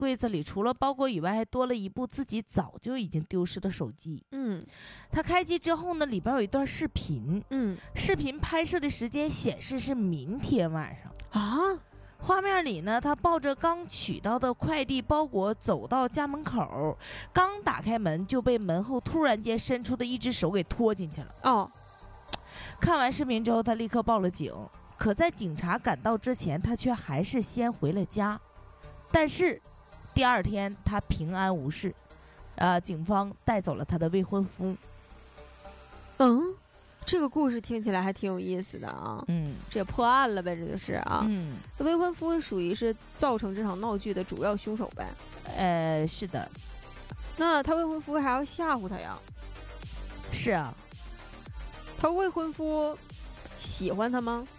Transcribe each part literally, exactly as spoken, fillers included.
柜子里除了包裹以外，还多了一部自己早就已经丢失的手机。 嗯， 他开机之后呢，里边有一段视频， 嗯， 视频拍摄的时间显示是明天晚上啊。 画面里呢，他抱着刚取到的快递包裹走到家门口，刚打开门就被门后突然间伸出的一只手给拖进去了。 哦， 看完视频之后，他立刻报了警。可在警察赶到之前，他却还是先回了家。但是第二天他平安无事，呃，警方带走了他的未婚夫。 嗯。这个故事听起来还挺有意思的啊， 嗯， 这也破案了呗，这就是啊。 嗯， 未婚夫属于是造成这场闹剧的主要凶手呗。 呃，是的。 那他未婚夫还要吓唬他呀？ 是啊。 他未婚夫喜欢他吗？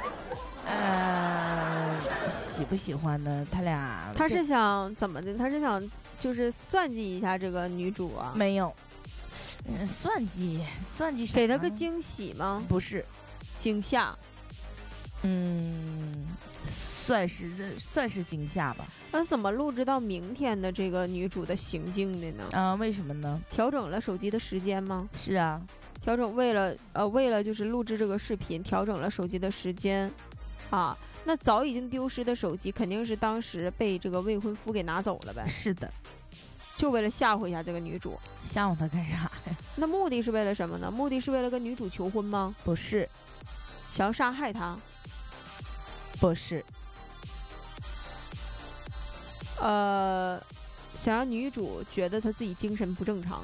呃，喜不喜欢呢？他俩他是想怎么的？他是想就是算计一下这个女主啊？ 没有。嗯，算计算计啥？ 给他个惊喜吗？ 不是， 惊吓。 嗯，算是算是惊吓吧。 那怎么录制到明天的这个女主的行径的呢？ 啊、呃，为什么呢？ 调整了手机的时间吗？ 是啊， 调整为了呃为了就是录制这个视频，调整了手机的时间。啊，那早已经丢失的手机肯定是当时被这个未婚夫给拿走了呗？ 是的。 就为了吓唬一下这个女主。 吓唬她干啥呀？ 那目的是为了什么呢？目的是为了跟女主求婚吗？ 不是。 想要杀害她？ 不是。 呃，想让女主觉得她自己精神不正常。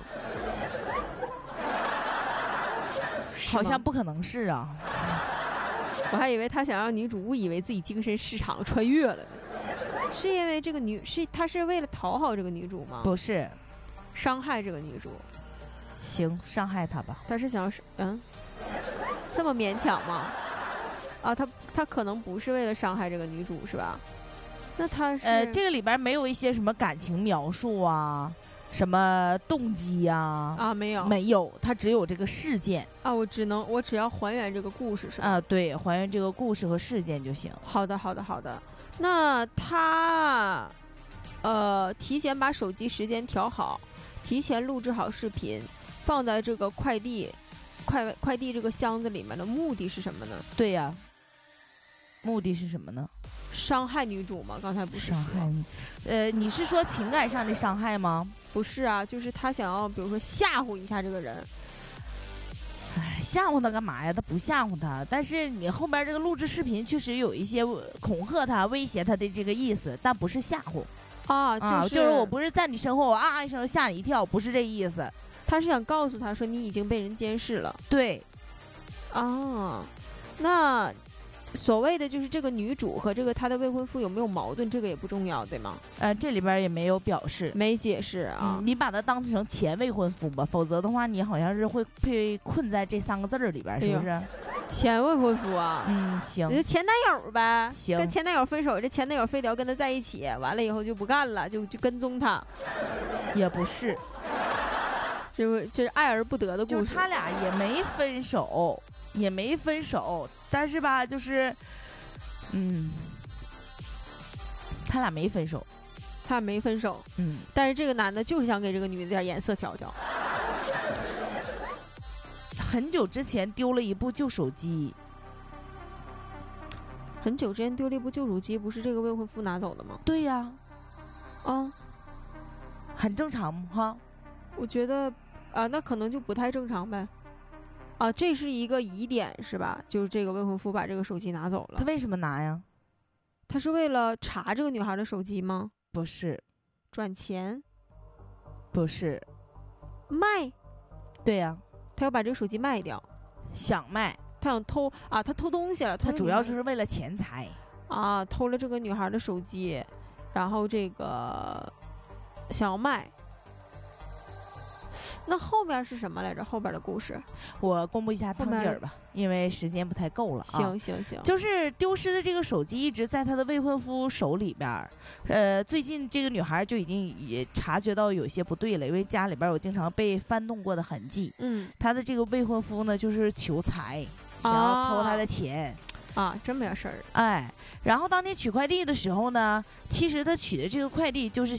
好像不可能是啊。 我还以为他想让女主误以为自己精神失常穿越了呢。是因为这个女是他是为了讨好这个女主吗？ 不是， 伤害这个女主。 行，伤害她吧。 他是想嗯，这么勉强吗？啊，他他可能不是为了伤害这个女主是吧？那他是呃，这个里边没有一些什么感情描述啊，什么动机呀？啊, 啊，没有， 没有，它只有这个事件啊。我只能我只要还原这个故事是吧？ 啊，对，还原这个故事和事件就行。 好的，好的，好的。那他，呃，提前把手机时间调好，提前录制好视频，放在这个快递、快快递这个箱子里面的目的是什么呢？ 对呀，目的是什么呢？ 伤害女主吗？刚才不是伤害你？呃，你是说情感上的伤害吗？ 不是啊，就是他想要，比如说吓唬一下这个人。 哎，吓唬他干嘛呀？他不吓唬他，但是你后边这个录制视频确实有一些恐吓他、威胁他的这个意思，但不是吓唬啊，就是、 啊，就是我不是在你身后我啊一声吓你一跳，不是这意思。 他是想告诉他说你已经被人监视了。 对， 啊，那所谓的就是这个女主和这个她的未婚夫有没有矛盾，这个也不重要，对吗？ 呃，这里边也没有表示， 没解释啊、 嗯。你把它当成前未婚夫吧，否则的话，你好像是会被困在这三个字里边，是不是？哎、 前未婚夫啊， 嗯，行， 你就前男友呗， 行， 跟前男友分手，这前男友非得要跟他在一起，完了以后就不干了，就就跟踪他， 也不是， 这这是爱而不得的故事。 就是他俩也没分手。也没分手，但是吧，就是，嗯，他俩没分手， 他俩没分手， 嗯， 但是这个男的就是想给这个女的点颜色瞧瞧。 很久之前丢了一部旧手机， 很久之前丢了一部旧手机，不是这个未婚夫拿走的吗？ 对呀， 啊， 很正常哈。 我觉得啊，那可能就不太正常呗。啊，这是一个疑点是吧？就是这个未婚夫把这个手机拿走了。 他为什么拿呀？ 他是为了查这个女孩的手机吗？ 不是。 赚钱？ 不是。 卖？ 对呀、啊， 他要把这个手机卖掉。 想卖？ 他想偷啊？他偷东西了？ 他主要就是为了钱财啊！偷了这个女孩的手机，然后这个想要卖。那后面是什么来着？后边的故事我公布一下汤底儿吧，因为时间不太够了啊。 行行行， 就是丢失的这个手机一直在他的未婚夫手里边，呃，最近这个女孩就已经也察觉到有些不对了，因为家里边有经常被翻动过的痕迹。 嗯， 他的这个未婚夫呢，就是求财，想要偷他的钱。 啊，这么点事儿， 哎，然后当天取快递的时候呢，其实他取的这个快递就是